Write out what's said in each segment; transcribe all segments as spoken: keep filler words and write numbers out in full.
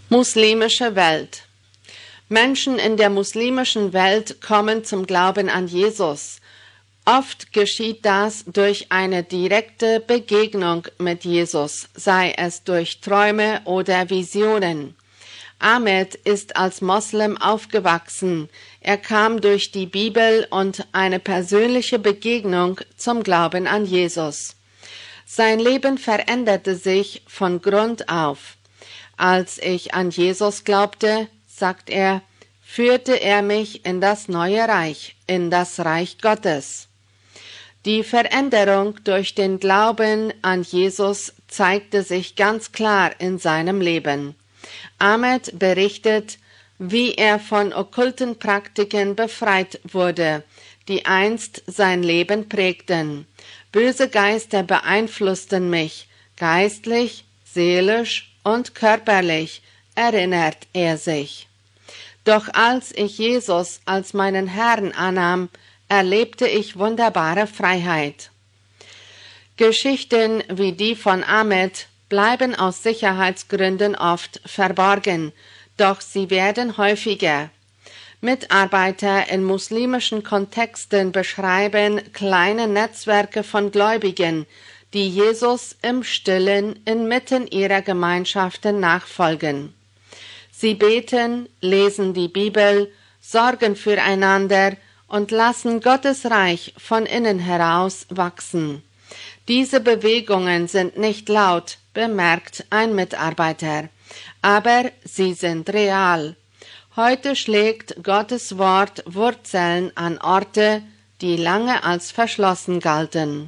Muslimische Welt. Menschen in der muslimischen Welt kommen zum Glauben an Jesus. Oft geschieht das durch eine direkte Begegnung mit Jesus, sei es durch Träume oder Visionen. Ahmed ist als Moslem aufgewachsen. Er kam durch die Bibel und eine persönliche Begegnung zum Glauben an Jesus. Sein Leben veränderte sich von Grund auf. Als ich an Jesus glaubte, sagt er, führte er mich in das neue Reich, in das Reich Gottes. Die Veränderung durch den Glauben an Jesus zeigte sich ganz klar in seinem Leben. Ahmed berichtet, wie er von okkulten Praktiken befreit wurde, die einst sein Leben prägten. Böse Geister beeinflussten mich, geistlich, seelisch und körperlich, erinnert er sich. Doch als ich Jesus als meinen Herrn annahm, erlebte ich wunderbare Freiheit. Geschichten wie die von Ahmed bleiben aus Sicherheitsgründen oft verborgen, doch sie werden häufiger. Mitarbeiter in muslimischen Kontexten beschreiben kleine Netzwerke von Gläubigen, die Jesus im Stillen inmitten ihrer Gemeinschaften nachfolgen. Sie beten, lesen die Bibel, sorgen füreinander und lassen Gottes Reich von innen heraus wachsen. Diese Bewegungen sind nicht laut, bemerkt ein Mitarbeiter, aber sie sind real. Heute schlägt Gottes Wort Wurzeln an Orte, die lange als verschlossen galten.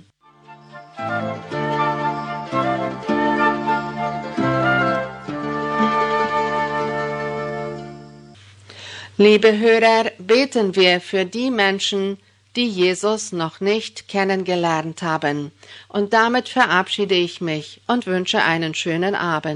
Liebe Hörer, beten wir für die Menschen, die Jesus noch nicht kennengelernt haben. Und damit verabschiede ich mich und wünsche einen schönen Abend.